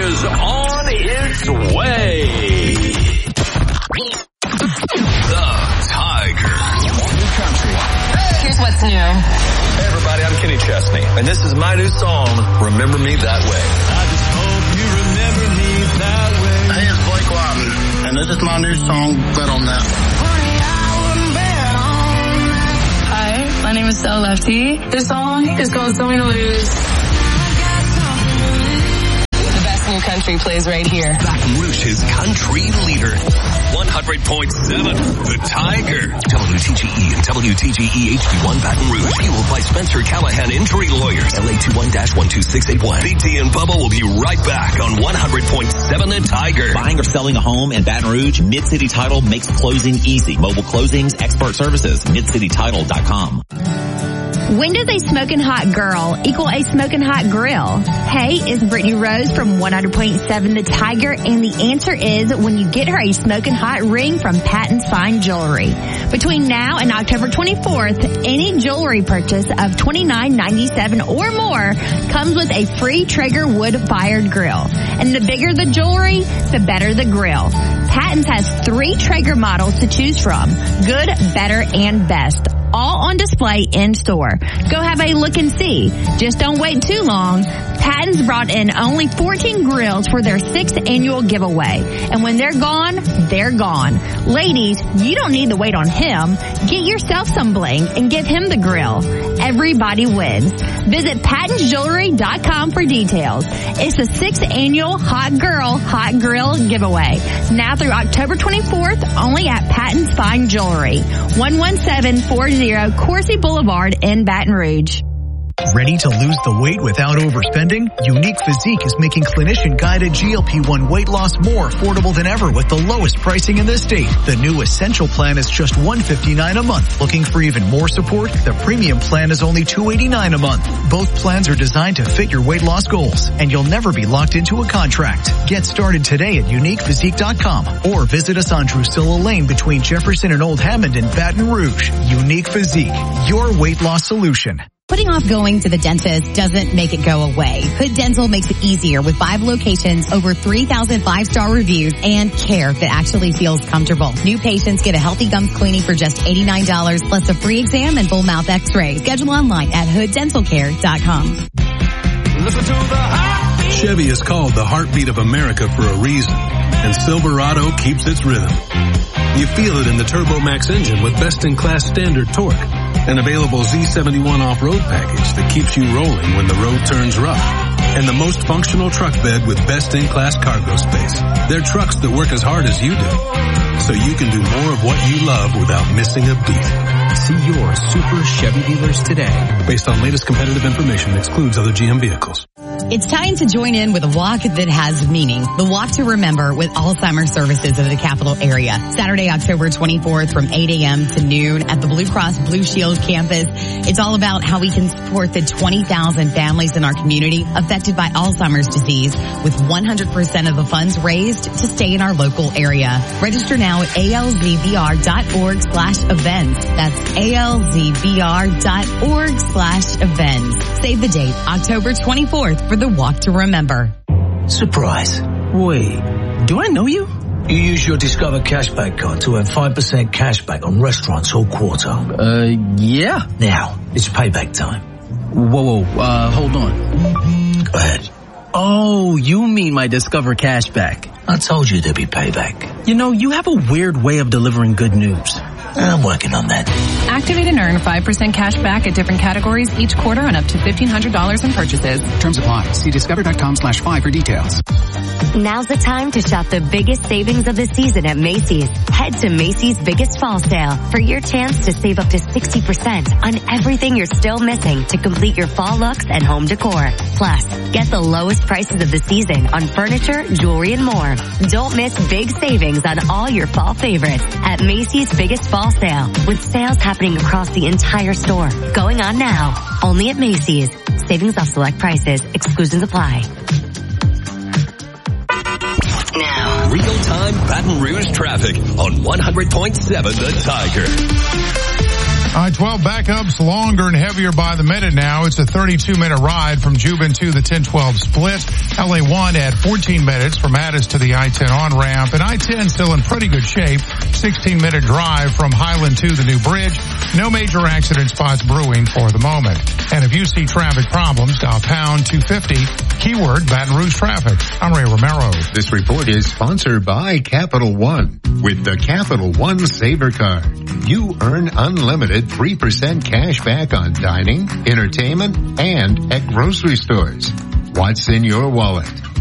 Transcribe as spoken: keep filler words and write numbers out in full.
is on its way. The Tiger. New country. Here's what's new. Hey everybody, I'm Kenny Chesney, and this is my new song, Remember Me That Way. I just hope you remember me that way. Hey, it's Blake Lively, and this is my new song, Bet on That. Hi, my name is Stella Lefty. This song is called Something to Lose. The best new country plays right here. Baton Rouge's country leader. one hundred point seven, The Tiger. W T G E and W T G E H D one Baton Rouge. Fueled by Spencer Callahan Injury Lawyers. L A two one dash one two six eight one. B T and Bubba will be right back on one hundred point seven The Tiger. Buying or selling a home in Baton Rouge, Mid-City Title makes closing easy. Mobile closings, expert services, mid city title dot com. When does a smoking hot girl equal a smoking hot grill? Hey, it's Brittany Rose from one hundred point seven The Tiger, and the answer is when you get her a smoking hot ring from Patton's Fine Jewelry. Between now and October twenty-fourth, any jewelry purchase of twenty-nine ninety-seven or more comes with a free Traeger wood-fired grill. And the bigger the jewelry, the better the grill. Patton's has three Traeger models to choose from: good, better, and best. All on display in store. Go have a look and see. Just don't wait too long. Patton's brought in only fourteen grills for their sixth annual giveaway. And when they're gone, they're gone. Ladies, you don't need to wait on him. Get yourself some bling and give him the grill. Everybody wins. Visit pattons jewelry dot com for details. It's the sixth annual Hot Girl Hot Grill giveaway. Now through October twenty-fourth, only at Patton's Fine Jewelry. one one seven four zero Coursey Boulevard in Baton Rouge. Ready to lose the weight without overspending? Unique Physique is making clinician-guided G L P one weight loss more affordable than ever with the lowest pricing in the state. The new Essential Plan is just one hundred fifty-nine dollars a month. Looking for even more support? The Premium Plan is only two hundred eighty-nine dollars a month. Both plans are designed to fit your weight loss goals, and you'll never be locked into a contract. Get started today at unique physique dot com or visit us on Drusilla Lane between Jefferson and Old Hammond in Baton Rouge. Unique Physique, your weight loss solution. Putting off going to the dentist doesn't make it go away. Hood Dental makes it easier with five locations, over three thousand five-star reviews, and care that actually feels comfortable. New patients get a healthy gums cleaning for just eighty-nine dollars plus a free exam and full mouth x-ray. Schedule online at hood dental care dot com. Listen to the heartbeat. Chevy is called the heartbeat of America for a reason, and Silverado keeps its rhythm. You feel it in the Turbo Max engine with best-in-class standard torque. An available Z seventy-one off-road package that keeps you rolling when the road turns rough. And the most functional truck bed with best-in-class cargo space. They're trucks that work as hard as you do, so you can do more of what you love without missing a beat. See your Super Chevy dealers today. Based on latest competitive information, excludes other G M vehicles. It's time to join in with a walk that has meaning. The Walk to Remember with Alzheimer's Services of the Capital Area. Saturday, October twenty-fourth from eight a.m. to noon at the Blue Cross Blue Shield campus. It's all about how we can support the twenty thousand families in our community affected by Alzheimer's disease with one hundred percent of the funds raised to stay in our local area. Register now at A L Z V R dot org slash events. That's A L Z V R dot org slash events. Save the date, October twenty-fourth for the Walk to Remember. Surprise. Wait, do I know you? You use your Discover Cashback card to earn five percent cashback on restaurants all quarter. Uh, yeah. Now, it's payback time. Whoa, whoa, uh, hold on. Go ahead. Oh, you mean my Discover Cashback. I told you there'd be payback. You know, you have a weird way of delivering good news. I'm working on that. Activate and earn five percent cash back at different categories each quarter on up to fifteen hundred dollars in purchases. Terms apply. See discover dot com slash five for details. Now's the time to shop the biggest savings of the season at Macy's. Head to Macy's Biggest Fall Sale for your chance to save up to sixty percent on everything you're still missing to complete your fall looks and home decor. Plus, get the lowest prices of the season on furniture, jewelry, and more. Don't miss big savings on all your fall favorites at Macy's Biggest Fall Sale, with sales happening across the entire store. Going on now, only at Macy's. Savings off select prices. Exclusions apply. Now, real-time Baton Rouge traffic on one hundred point seven The Tiger. All right, twelve backups, longer and heavier by the minute now. It's a thirty-two minute ride from Juban to the ten twelve split. L A one at fourteen minutes from Addis to the I ten on-ramp. And I ten still in pretty good shape. sixteen minute drive from Highland to the new bridge. No major accident spots brewing for the moment. And if you see traffic problems, dial pound two fifty, keyword Baton Rouge traffic. I'm Ray Romero. This report is sponsored by Capital One. With the Capital One Saver Card, you earn unlimited three percent cash back on dining, entertainment, and at grocery stores. What's in your wallet?